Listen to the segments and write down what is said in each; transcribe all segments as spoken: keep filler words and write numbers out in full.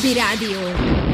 Hobby Rádió.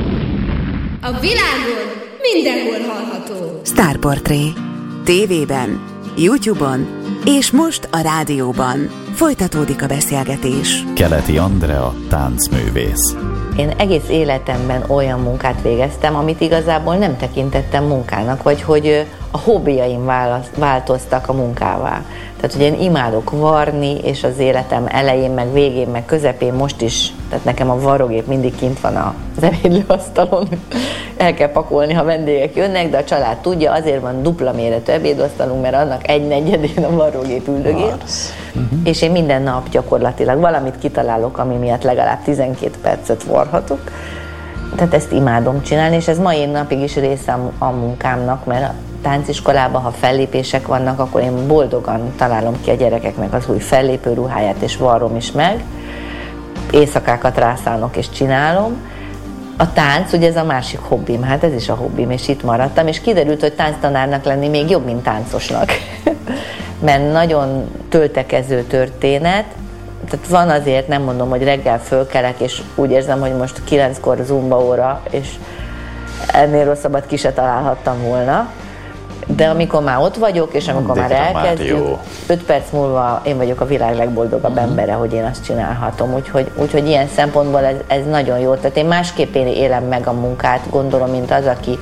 A világon mindenhol hallható. Sztárportré. tévében, YouTube-on és most a rádióban. Folytatódik a beszélgetés. Keleti Andrea, táncművész. Én egész életemben olyan munkát végeztem, amit igazából nem tekintettem munkának, vagy hogy a hobbiaim változtak a munkává. Tehát, hogy én imádok varni, és az életem elején, meg végén, meg közepén most is, tehát nekem a varrógép mindig kint van az ebédlőasztalon, el kell pakolni, ha vendégek jönnek, de a család tudja, azért van dupla méretű ebédasztalunk, mert annak egy negyedén a varrógép üldögél. Uh-huh. És én minden nap gyakorlatilag valamit kitalálok, ami miatt legalább tizenkét percet varhatok. Tehát ezt imádom csinálni, és ez mai napig is része a munkámnak, mert a tánciskolában, ha fellépések vannak, akkor én boldogan találom ki a gyerekeknek az új fellépő ruháját, és varrom is meg. Éjszakákat rászállok és csinálom. A tánc, ugye ez a másik hobbim, hát ez is a hobbim, és itt maradtam, és kiderült, hogy tánctanárnak lenni még jobb, mint táncosnak. Mert nagyon töltekező történet. Tehát van azért, nem mondom, hogy reggel fölkelek, és úgy érzem, hogy most kilenckor zumba óra, és ennél rosszabbat ki se találhattam volna. De amikor már ott vagyok, és amikor de már elkezdjük, öt perc múlva én vagyok a világ legboldogabb uh-huh. embere, hogy én azt csinálhatom. Úgyhogy, úgyhogy ilyen szempontból ez, ez nagyon jó. Tehát én másképp élem meg a munkát, gondolom, mint az, aki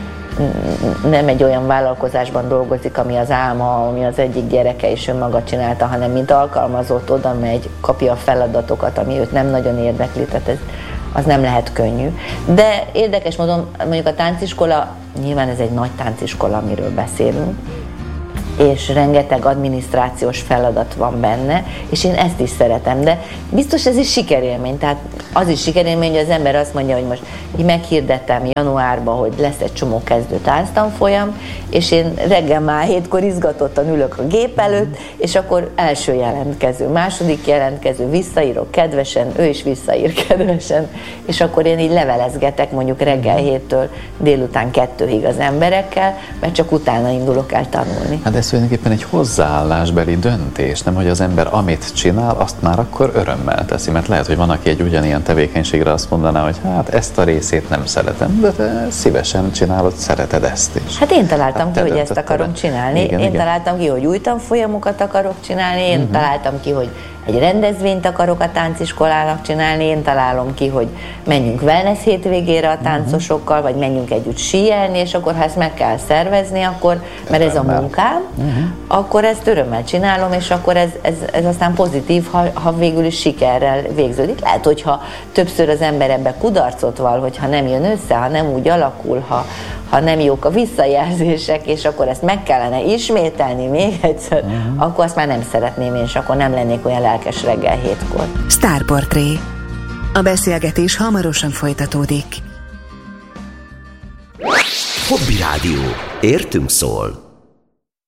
nem egy olyan vállalkozásban dolgozik, ami az álma, ami az egyik gyereke is önmaga csinálta, hanem mint alkalmazott oda megy, kapja a feladatokat, ami őt nem nagyon érdekli, tehát ez, az nem lehet könnyű. De érdekes módon, mondjuk a tánciskola, nyilván ez egy nagy tánciskola, amiről beszélünk, és rengeteg adminisztrációs feladat van benne, és én ezt is szeretem, de biztos ez is sikerélmény, tehát az is sikerélmény, hogy az ember azt mondja, hogy most így meghirdettem januárban, hogy lesz egy csomó kezdő tánctanfolyam, és én reggel már hétkor izgatottan ülök a gép előtt, és akkor első jelentkező, második jelentkező, visszaírok kedvesen, ő is visszaír kedvesen, és akkor én így levelezgetek mondjuk reggel héttől délután kettőig az emberekkel, mert csak utána indulok el tanulni. Hát ez tulajdonképpen egy hozzáállásbeli döntés, nem, hogy az ember amit csinál, azt már akkor örömmel teszi, mert lehet, hogy van, aki egy ugyanilyen tevékenységre azt mondaná, hogy hát ezt a részét nem szeretem, de te szívesen csinálod, szereted ezt is. Hát én találtam hát ki, hogy ezt akarom csinálni, igen, én igen. találtam ki, hogy új tanfolyamokat akarok csinálni, én uh-huh. találtam ki, hogy egy rendezvényt akarok a tánciskolának csinálni, én találom ki, hogy menjünk wellness hétvégére a táncosokkal, vagy menjünk együtt síelni, és akkor ha ezt meg kell szervezni, akkor, mert ez a munkám, uh-huh. akkor ezt örömmel csinálom, és akkor ez, ez, ez aztán pozitív, ha, ha végül is sikerrel végződik. Lehet, hogyha többször az ember ebbe kudarcot val, hogyha nem jön össze, ha nem úgy alakul, ha, ha nem jók a visszajelzések, és akkor ezt meg kellene ismételni még egyszer, uh-huh. akkor azt már nem szeretném én, és akkor nem lennék olyan lelkes reggel hétkor. Sztárportré. A beszélgetés hamarosan folytatódik. Hobby Rádió. Értünk szól.